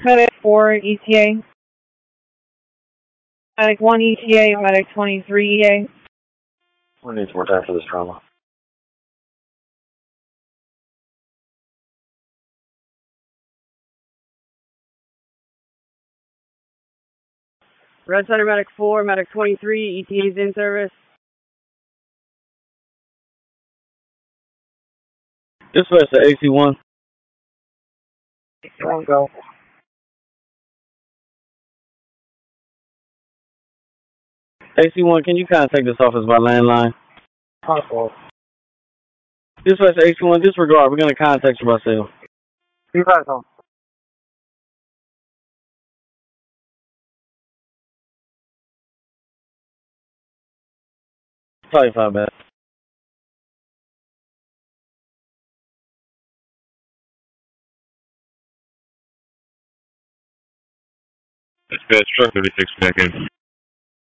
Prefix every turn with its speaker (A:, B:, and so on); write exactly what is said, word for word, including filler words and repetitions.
A: Medic four E T A. Medic one E T A, Medic twenty-three E A.
B: We need more time for this trauma.
C: Red Center Medic four, Medic twenty-three, E T A's in service.
B: Dispatch to A C one.
A: A C one, go.
B: A C one, can you contact this office by landline?
A: Possible.
B: Dispatch to A C one, disregard. We're going to contact you by cell.
A: You guys on.
B: Sorry about that.
D: Dispatch truck thirty-six back in.